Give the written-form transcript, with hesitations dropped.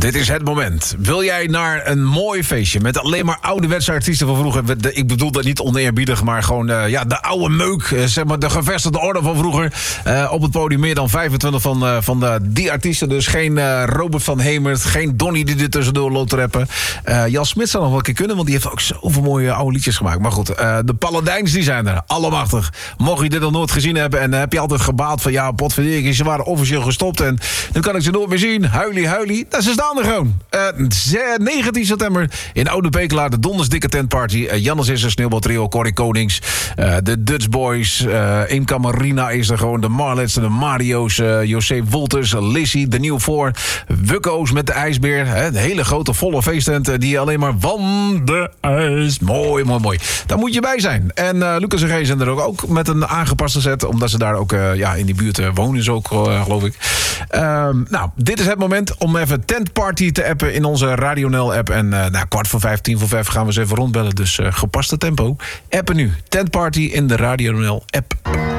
Dit is het moment. Wil jij naar een mooi feestje met alleen maar ouderwetse artiesten van vroeger? Ik bedoel dat niet oneerbiedig, maar gewoon de oude meuk. Zeg maar de gevestigde orde van vroeger. Op het podium meer dan 25 van die artiesten. Dus geen Robert van Hemert, geen Donny die er tussendoor loopt te rappen. Jan Smit zou nog wel een keer kunnen, want die heeft ook zoveel mooie oude liedjes gemaakt. Maar goed, de Paladijns die zijn er. Allemachtig. Mocht je dit nog nooit gezien hebben en heb je altijd gebaald van ja, potverdikkie, ze waren officieel gestopt en nu kan ik ze nooit meer zien. Huilie. Ze staan er gewoon. 19 september in Oude Pekelaar, de dondersdikke tentparty. Jannes is er, Sneeuwbal Trio, Corrie Konings, de Dutch Boys, Imca Marina is er gewoon, de Marlets, de Mario's, José Wolters, Lissy, de Nieuw Voor, Wukko's met de IJsbeer. De hele grote volle feesttent die alleen maar van de ijs. Mooi. Daar moet je bij zijn. En Lucas en G zijn er ook met een aangepaste set, omdat ze daar ook in die buurt wonen, zo geloof ik. Dit is het moment om even Tentparty te appen in onze Radio NL app. En 4:45 gaan we eens even rondbellen. Dus gepaste tempo. Appen nu. Tentparty in de Radio NL app.